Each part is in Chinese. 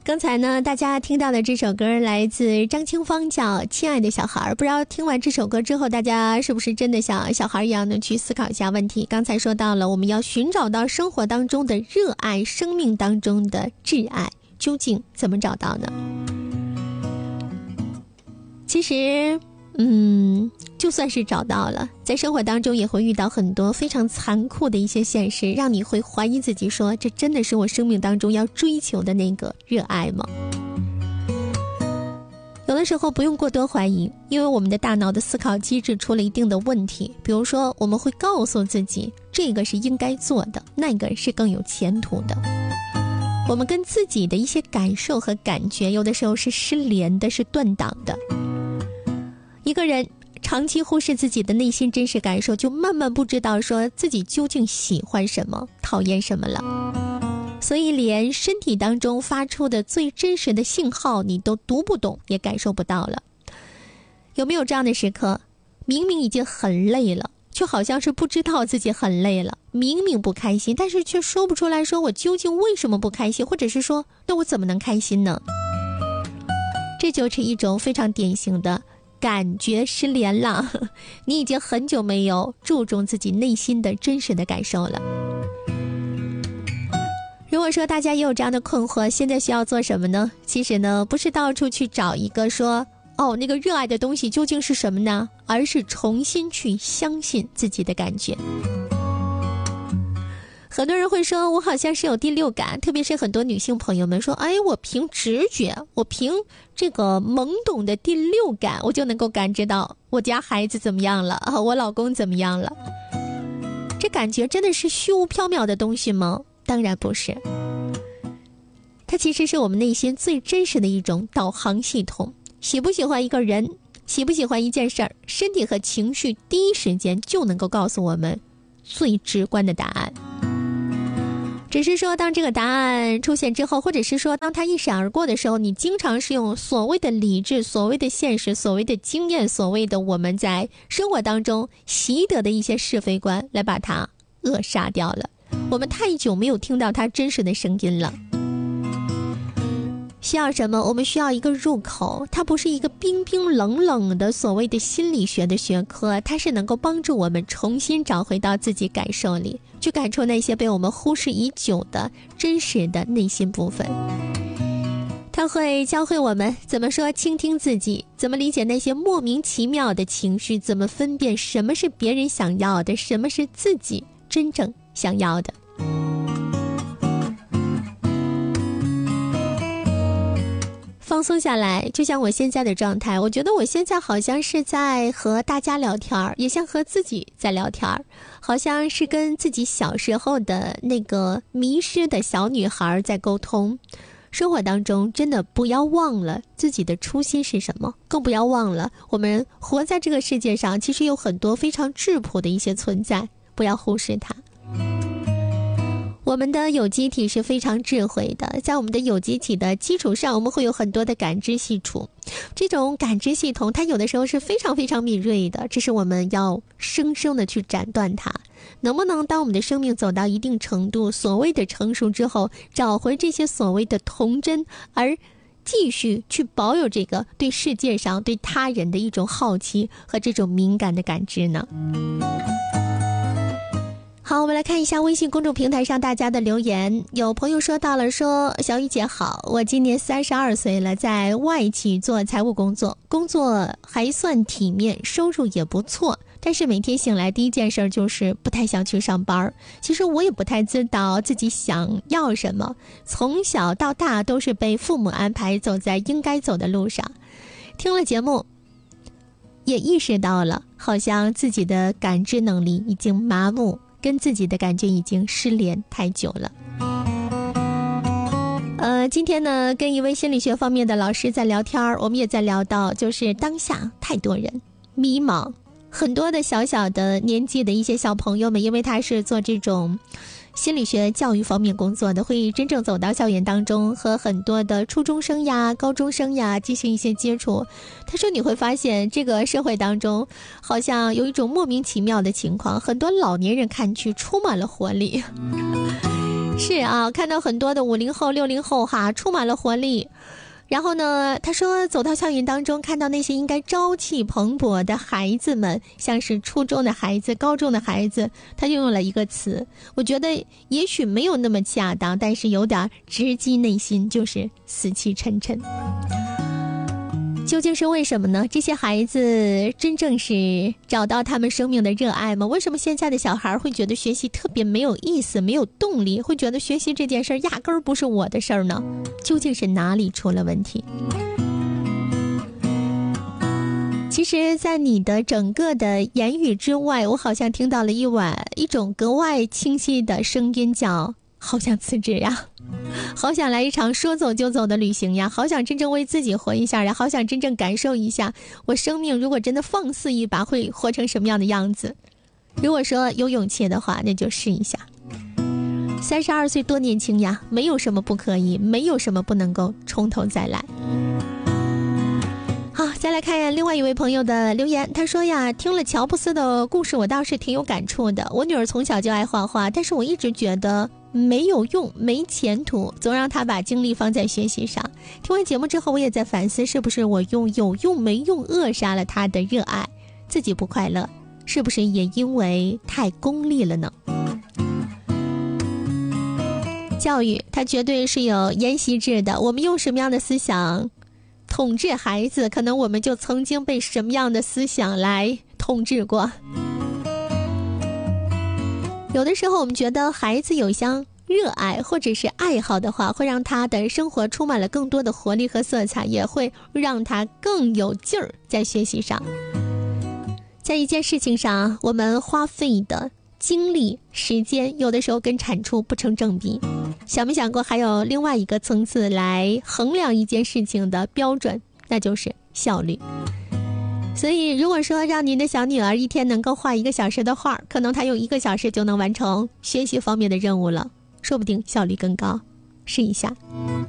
刚才呢，大家听到的这首歌来自张清芳，叫《亲爱的小孩》。不知道听完这首歌之后，大家是不是真的像小孩一样的去思考一下问题？刚才说到了，我们要寻找到生活当中的热爱，生命当中的挚爱，究竟怎么找到呢？其实，就算是找到了，在生活当中也会遇到很多非常残酷的一些现实，让你会怀疑自己说，这真的是我生命当中要追求的那个热爱吗？有的时候不用过多怀疑，因为我们的大脑的思考机制出了一定的问题。比如说，我们会告诉自己，这个是应该做的，那个是更有前途的。我们跟自己的一些感受和感觉，有的时候是失联的，是断档的。一个人长期忽视自己的内心真实感受，就慢慢不知道说自己究竟喜欢什么，讨厌什么了。所以连身体当中发出的最真实的信号你都读不懂，也感受不到了。有没有这样的时刻，明明已经很累了，却好像是不知道自己很累了，明明不开心，但是却说不出来说我究竟为什么不开心，或者是说那我怎么能开心呢？这就是一种非常典型的感觉失联了，你已经很久没有注重自己内心的真实的感受了。如果说大家也有这样的困惑，现在需要做什么呢？其实呢，不是到处去找一个说那个热爱的东西究竟是什么呢，而是重新去相信自己的感觉。很多人会说我好像是有第六感，特别是很多女性朋友们说，我凭直觉，我凭这个懵懂的第六感，我就能够感知到我家孩子怎么样了，我老公怎么样了。这感觉真的是虚无缥缈的东西吗？当然不是，它其实是我们内心最真实的一种导航系统。喜不喜欢一个人，喜不喜欢一件事儿，身体和情绪第一时间就能够告诉我们最直观的答案。只是说当这个答案出现之后，或者是说当它一闪而过的时候，你经常是用所谓的理智，所谓的现实，所谓的经验，所谓的我们在生活当中习得的一些是非观来把它扼杀掉了。我们太久没有听到它真实的声音了。需要什么？我们需要一个入口，它不是一个冰冰冷冷的所谓的心理学的学科，它是能够帮助我们重新找回到自己感受里，去感受那些被我们忽视已久的真实的内心部分。它会教会我们怎么说倾听自己，怎么理解那些莫名其妙的情绪，怎么分辨什么是别人想要的，什么是自己真正想要的。放松下来，就像我现在的状态，我觉得我现在好像是在和大家聊天，也像和自己在聊天，好像是跟自己小时候的那个迷失的小女孩在沟通。生活当中真的不要忘了自己的初心是什么，更不要忘了我们活在这个世界上其实有很多非常质朴的一些存在，不要忽视它。我们的有机体是非常智慧的，在我们的有机体的基础上，我们会有很多的感知系统。这种感知系统它有的时候是非常非常敏锐的，这是我们要生生的去斩断它。能不能当我们的生命走到一定程度，所谓的成熟之后，找回这些所谓的童真，而继续去保有这个对世界上对他人的一种好奇和这种敏感的感知呢？好，我们来看一下微信公众平台上大家的留言。有朋友说到了，说小雨姐好，我今年32岁了，在外企做财务工作，工作还算体面，收入也不错，但是每天醒来第一件事就是不太想去上班。其实我也不太知道自己想要什么，从小到大都是被父母安排走在应该走的路上。听了节目也意识到了，好像自己的感知能力已经麻木，跟自己的感觉已经失联太久了。今天呢，跟一位心理学方面的老师在聊天，我们也在聊到，就是当下太多人迷茫，很多的小小的年纪的一些小朋友们，因为他是做这种心理学教育方面工作的，会真正走到校园当中，和很多的初中生呀、高中生呀进行一些接触。他说你会发现这个社会当中好像有一种莫名其妙的情况，很多老年人看去充满了活力， 是啊，看到很多的50后、60后哈，充满了活力。然后呢，他说走到校园当中，看到那些应该朝气蓬勃的孩子们，像是初中的孩子、高中的孩子，他就用了一个词，我觉得也许没有那么恰当，但是有点直击内心，就是死气沉沉。究竟是为什么呢？这些孩子真正是找到他们生命的热爱吗？为什么现在的小孩会觉得学习特别没有意思、没有动力，会觉得学习这件事压根儿不是我的事儿呢？究竟是哪里出了问题？其实在你的整个的言语之外，我好像听到了一种格外清晰的声音，叫好想辞职呀，好想来一场说走就走的旅行呀，好想真正为自己活一下呀，好想真正感受一下我生命如果真的放肆一把会活成什么样的样子。如果说有勇气的话，那就试一下。32岁多年轻呀，没有什么不可以，没有什么不能够从头再来。好，再来看另外一位朋友的留言，他说呀，听了乔布斯的故事，我倒是挺有感触的。我女儿从小就爱画画，但是我一直觉得没有用，没前途，总让她把精力放在学习上。听完节目之后，我也在反思，是不是我用有用没用扼杀了她的热爱，自己不快乐，是不是也因为太功利了呢？教育它绝对是有沿袭制的，我们用什么样的思想统治孩子，可能我们就曾经被什么样的思想来统治过。有的时候我们觉得孩子有一项热爱或者是爱好的话，会让他的生活充满了更多的活力和色彩，也会让他更有劲儿在学习上。在一件事情上，我们花费的精力、时间，有的时候跟产出不成正比。想没想过还有另外一个层次来衡量一件事情的标准，那就是效率。所以如果说让您的小女儿一天能够画1个小时的画，可能她用1个小时就能完成学习方面的任务了，说不定效率更高。试一下。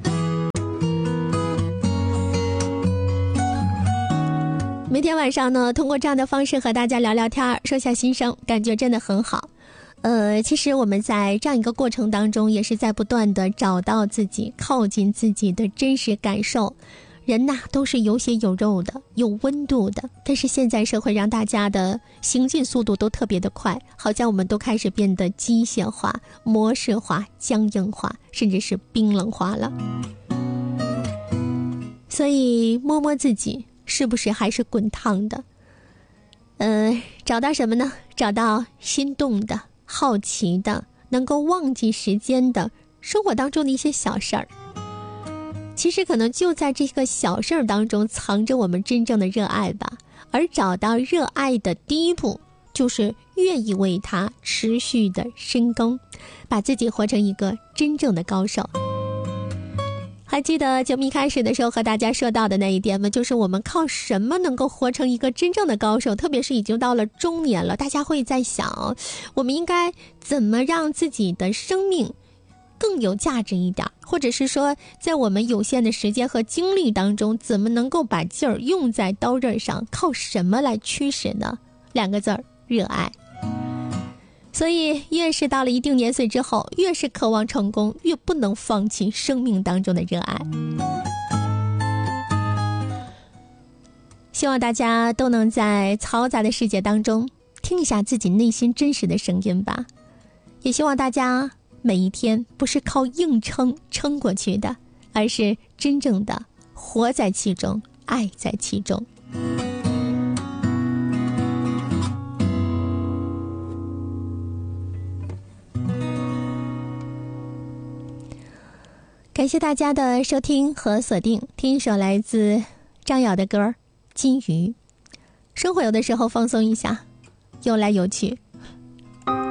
每天晚上呢，通过这样的方式和大家聊聊天，说下心声，感觉真的很好。其实我们在这样一个过程当中，也是在不断的找到自己，靠近自己的真实感受。人呐，都是有血有肉的，有温度的，但是现在社会让大家的行进速度都特别的快，好像我们都开始变得机械化、模式化、僵硬化，甚至是冰冷化了。所以摸摸自己，是不是还是滚烫的？找到什么呢？找到心动的、好奇的、能够忘记时间的生活当中的一些小事儿。其实可能就在这个小事儿当中藏着我们真正的热爱吧。而找到热爱的第一步，就是愿意为它持续的深耕，把自己活成一个真正的高手。还记得节目一开始的时候和大家说到的那一点吗？就是我们靠什么能够活成一个真正的高手？特别是已经到了中年了，大家会在想，我们应该怎么让自己的生命更有价值一点，或者是说在我们有限的时间和精力当中，怎么能够把劲儿用在刀刃上？靠什么来驱使呢？2个字儿，热爱。所以越是到了一定年岁之后，越是渴望成功，越不能放弃生命当中的热爱。希望大家都能在嘈杂的世界当中听一下自己内心真实的声音吧。也希望大家每一天不是靠硬撑过去的，而是真正的活在其中，爱在其中。感谢大家的收听和锁定，听一首来自张瑶的歌《金鱼》。生活有的时候放松一下，游来游去，